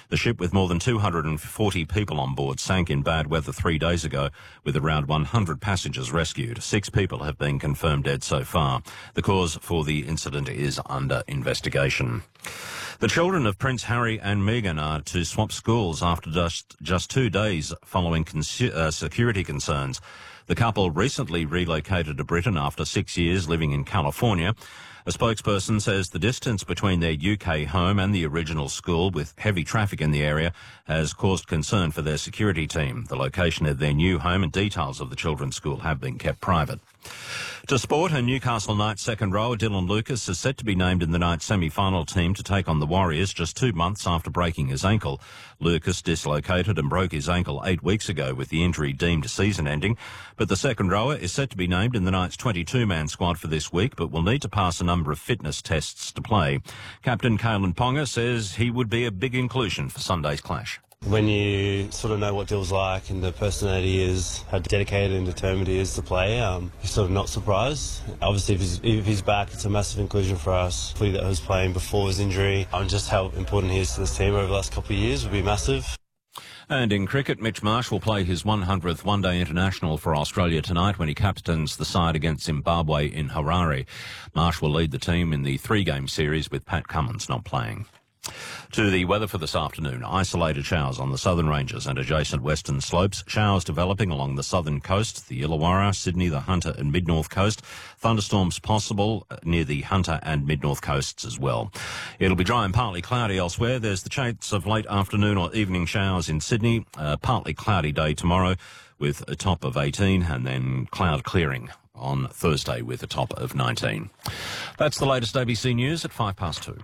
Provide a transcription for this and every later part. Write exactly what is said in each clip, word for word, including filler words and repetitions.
The ship, with more than two hundred forty people on board, sank in bad weather three days ago with around one hundred passengers rescued. Six people have been confirmed dead so far. The cause for the incident is under investigation. The children of Prince Harry and Meghan are to swap schools after just, just two days following consu- uh, security concerns. The couple recently relocated to Britain after six years living in California. A spokesperson says the distance between their U K home and the original school, with heavy traffic in the area, has caused concern for their security team. The location of their new home and details of the children's school have been kept private. To sport, and Newcastle Knights second rower Dylan Lucas is set to be named in the Knights semi-final team to take on the Warriors just two months after breaking his ankle. Lucas dislocated and broke his ankle eight weeks ago, with the injury deemed season-ending. But the second rower is set to be named in the Knights twenty-two man squad for this week, but will need to pass a number of fitness tests to play. Captain Kalen Ponga says he would be a big inclusion for Sunday's clash. When you sort of know what Dill's like and the personality he is, how dedicated and determined he is to play, um, you're sort of not surprised. Obviously, if he's, if he's back, it's a massive inclusion for us. Hopefully that was playing before his injury. Um, just how important he is to this team over the last couple of years will be massive. And in cricket, Mitch Marsh will play his one hundredth one-day international for Australia tonight when he captains the side against Zimbabwe in Harare. Marsh will lead the team in the three-game series, with Pat Cummins not playing. To the weather for this afternoon. Isolated showers on the southern ranges and adjacent western slopes. Showers developing along the southern coast, the Illawarra, Sydney, the Hunter and mid-north coast. Thunderstorms possible near the Hunter and mid-north coasts as well. It'll be dry and partly cloudy elsewhere. There's the chance of late afternoon or evening showers in Sydney. A partly cloudy day tomorrow with a top of eighteen, and then cloud clearing on Thursday with a top of nineteen. That's the latest A B C News at five past two.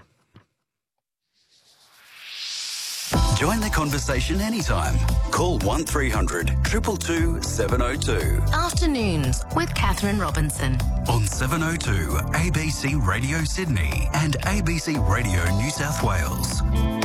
Join the conversation anytime. Call one three hundred two two two seven oh two. Afternoons with Catherine Robinson. On seven oh two A B C Radio Sydney and A B C Radio New South Wales.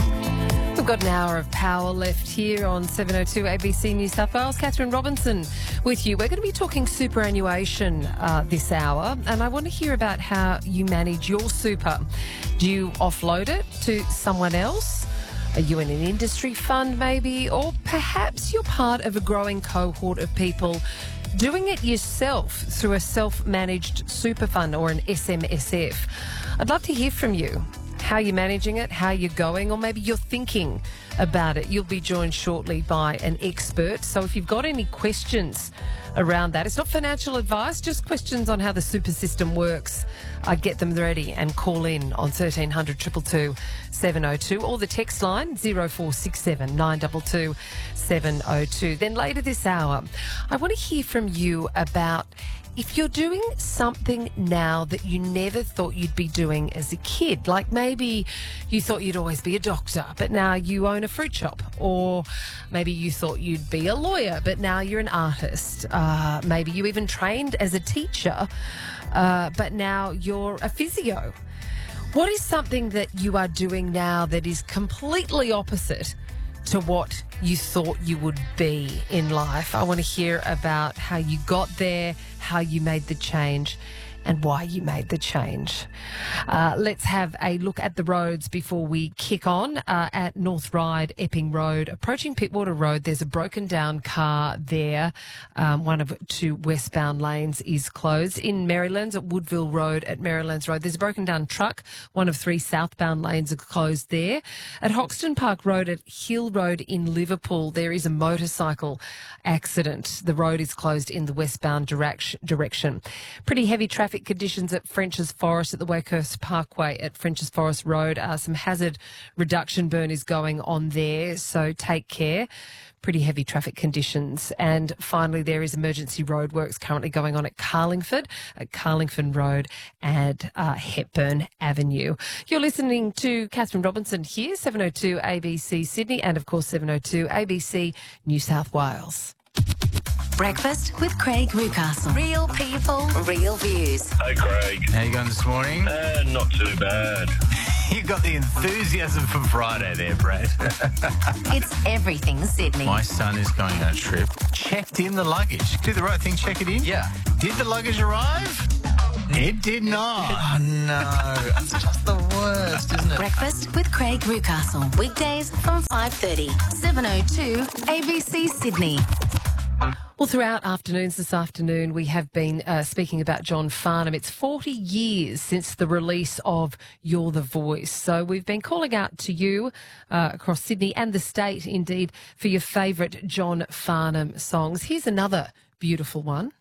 We've got an hour of power left here on seven oh two A B C New South Wales. Catherine Robinson with you. We're going to be talking superannuation uh, this hour, and I want to hear about how you manage your super. Do you offload it to someone else? Are you in an industry fund maybe? Or perhaps you're part of a growing cohort of people doing it yourself through a self-managed super fund or an S M S F. I'd love to hear from you. How you're managing it, how you're going, or maybe you're thinking about it. You'll be joined shortly by an expert. So if you've got any questions around that, it's not financial advice, just questions on how the super system works. I get them ready and call in on thirteen hundred two two two seven oh two or the text line zero four six seven nine two two seven oh two. Then later this hour, I want to hear from you about if you're doing something now that you never thought you'd be doing as a kid. Like maybe you thought you'd always be a doctor, but now you own a fruit shop. Or maybe you thought you'd be a lawyer, but now you're an artist. Uh, maybe you even trained as a teacher, uh, but now you're a physio. What is something that you are doing now that is completely opposite to what you thought you would be in life? I want to hear about how you got there, how you made the change, and why you made the change. Uh, let's have a look at the roads before we kick on. Uh, at North Ryde, Epping Road, approaching Pittwater Road, there's a broken down car there. Um, one of two westbound lanes is closed. In Marylands, at Woodville Road, at Marylands Road, there's a broken down truck. One of three southbound lanes are closed there. At Hoxton Park Road, at Hill Road in Liverpool, there is a motorcycle accident. The road is closed in the westbound direction. Pretty heavy traffic conditions at French's Forest at the Wakehurst Parkway at French's Forest Road. Uh, some hazard reduction burn is going on there, so take care. Pretty heavy traffic conditions. And finally, there is emergency roadworks currently going on at Carlingford, at Carlingford Road and uh, Hepburn Avenue. You're listening to Catherine Robinson here, seven oh two A B C Sydney and, of course, seven oh two A B C New South Wales. Breakfast with Craig Newcastle. Real people, real views. Hey, Craig. How you going this morning? Uh, not too bad. You got the enthusiasm for Friday there, Brad. It's everything Sydney. My son is going on a trip. Checked in the luggage. Do the right thing, check it in? Yeah. Did the luggage arrive? It did not. Oh, no. It's just the worst, isn't it? Breakfast with Craig Rucastle. Weekdays from five thirty. seven oh two A B C Sydney. Well, throughout afternoons this afternoon, we have been uh, speaking about John Farnham. It's forty years since the release of You're the Voice. So we've been calling out to you uh, across Sydney and the state, indeed, for your favourite John Farnham songs. Here's another beautiful one.